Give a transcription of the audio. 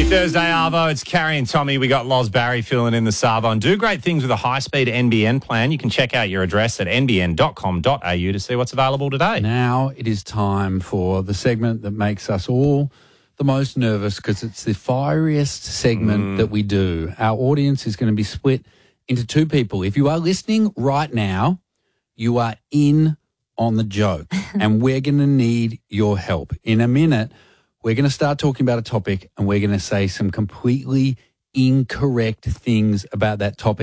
Happy Thursday, Arvo. It's Carrie and Tommy. We got Loz Barry filling in the Savo and do great things with a high-speed NBN plan. You can check out your address at nbn.com.au to see what's available today. Now it is time for the segment that makes us all the most nervous because it's the fieriest segment that we do. Our audience is going to be split into two people. If you are listening right now, you are in on the joke and we're going to need your help. In a minute, we're going to start talking about a topic and we're going to say some completely incorrect things about that topic.